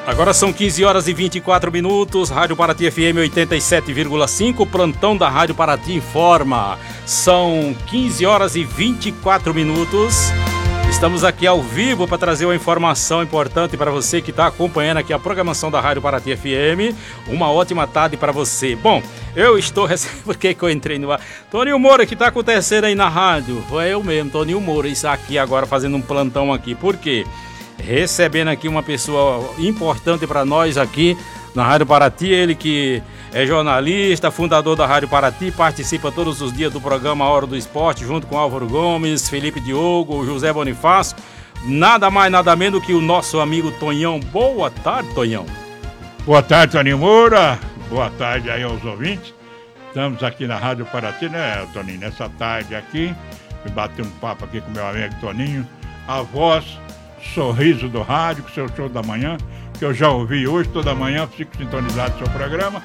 Agora são 15 horas e 24 minutos, Rádio Paraty FM 87,5, plantão da Rádio Paraty informa. São 15 horas e 24 minutos. Estamos aqui ao vivo para trazer uma informação importante para você que está acompanhando aqui a programação da Rádio Paraty FM. Uma ótima tarde para você. Bom, eu estou recebendo... Por que eu entrei no ar? Toninho Moura, o que está acontecendo aí na rádio? Foi eu mesmo, Toninho Moura, isso aqui agora fazendo um plantão aqui. Por quê? Recebendo aqui uma pessoa importante para nós aqui na Rádio Paraty, ele que é jornalista, fundador da Rádio Paraty, participa todos os dias do programa Hora do Esporte, junto com Álvaro Gomes, Felipe Diogo, José Bonifácio, nada mais, nada menos que o nosso amigo Tonhão. Boa tarde, Tonhão. Boa tarde, Toninho Moura, boa tarde aí aos ouvintes. Estamos aqui na Rádio Paraty, né, Toninho, nessa tarde aqui, eu bati um papo aqui com meu amigo Toninho, a voz, sorriso do rádio, com o seu show da manhã, que eu já ouvi hoje, toda manhã, fico sintonizado no seu programa.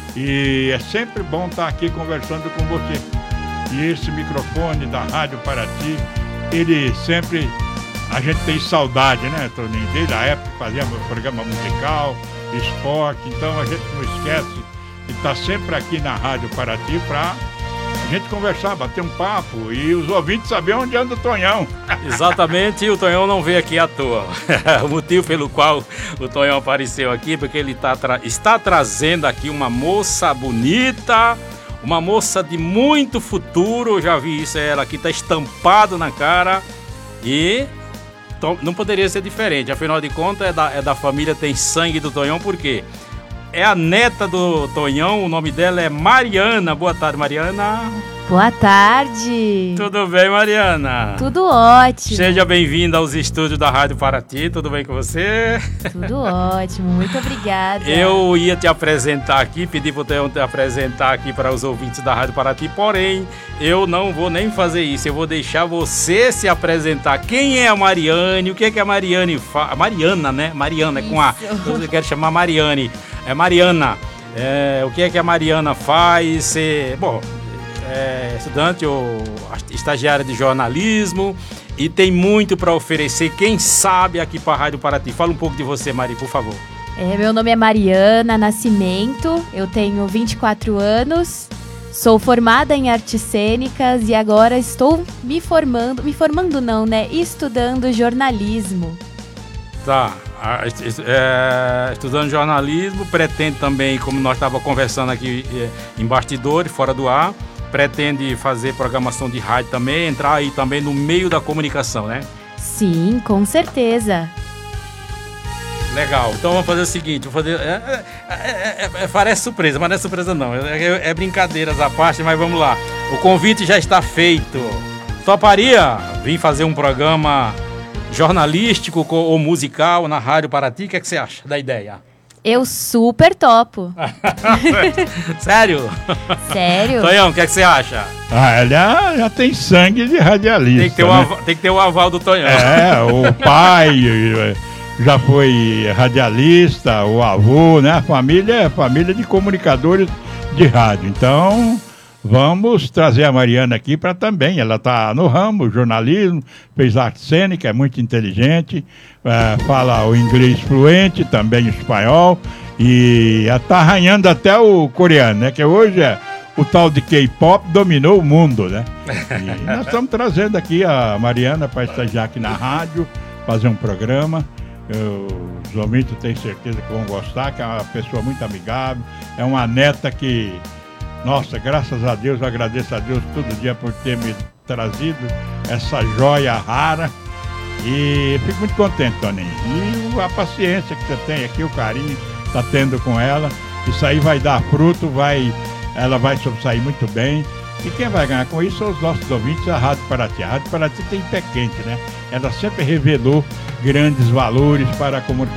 E é sempre bom estar aqui conversando com você. E esse microfone da Rádio Paraty, ele sempre... A gente tem saudade, né, Toninho? Desde a época que fazíamos programa musical, esporte. Então a gente não esquece de estar sempre aqui na Rádio Paraty para a gente conversar, bater um papo e os ouvintes saberem onde anda o Tonhão. Exatamente, e o Tonhão não veio aqui à toa. O motivo pelo qual o Tonhão apareceu aqui, porque ele está trazendo aqui uma moça bonita, uma moça de muito futuro. Eu já vi isso, ela aqui está estampado na cara e não poderia ser diferente. Afinal de contas, é da família, tem sangue do Tonhão, por quê? É a neta do Tonhão, o nome dela é Mariana. Boa tarde, Mariana. Boa tarde. Tudo bem, Mariana? Tudo ótimo. Seja bem-vinda aos estúdios da Rádio Paraty. Tudo bem com você? Tudo ótimo, muito obrigada. Eu ia te apresentar aqui, pedir para o Tonhão te apresentar aqui para os ouvintes da Rádio Paraty, porém, eu não vou nem fazer isso. Eu vou deixar você se apresentar. Quem é a Mariane? O que é que a Mariane faz? Mariana, né? Mariana, é com A. Eu quero chamar Mariane. É Mariana. O que é que a Mariana faz? Bom, é estudante ou estagiária de jornalismo e tem muito para oferecer, quem sabe, aqui para a Rádio Paraty. Fala um pouco de você, Mari, por favor. Meu nome é Mariana Nascimento, eu tenho 24 anos, sou formada em artes cênicas e agora estou estudando jornalismo. Tá. Estudando jornalismo, pretende também, como nós estávamos conversando aqui em bastidores, fora do ar, pretende fazer programação de rádio também, entrar aí também no meio da comunicação, né? Sim, com certeza. Legal, então vamos fazer o seguinte, parece surpresa, mas não é surpresa não, é brincadeiras à parte, mas vamos lá. O convite já está feito. Toparia vir fazer um programa jornalístico ou musical na Rádio Paraty? O que é que você acha da ideia? Eu super topo. Sério? Sério? Tonhão, o que é que você acha? Ela já tem sangue de radialista. Tem que ter o aval do Tonhão. O pai já foi radialista, o avô, né? A família é família de comunicadores de rádio. Então, vamos trazer a Mariana aqui para também. Ela está no ramo, jornalismo, fez arte cênica, é muito inteligente, fala o inglês fluente, também o espanhol, e está arranhando até o coreano, né? Que hoje o tal de K-pop dominou o mundo, né? E nós estamos trazendo aqui a Mariana para estagiar aqui na rádio, fazer um programa. Os ouvintes tenho certeza que vão gostar, que é uma pessoa muito amigável, é uma neta que... Nossa, graças a Deus, eu agradeço a Deus todo dia por ter me trazido essa joia rara. E fico muito contente, Toninho. E a paciência que você tem aqui, o carinho que está tendo com ela, isso aí vai dar fruto, ela vai sobressair muito bem. E quem vai ganhar com isso são os nossos ouvintes, a Rádio Paraty. A Rádio Paraty tem pé quente, né? Ela sempre revelou grandes valores para a comunicação.